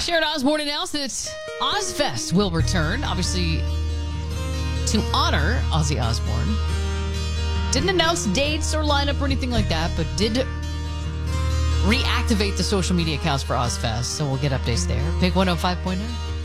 Sharon Osbourne announced that Ozfest will return, obviously to honor Ozzy Osbourne. Didn't announce dates or lineup or anything like that, but did reactivate the social media accounts for Ozfest, so we'll get updates there. Big 105.9.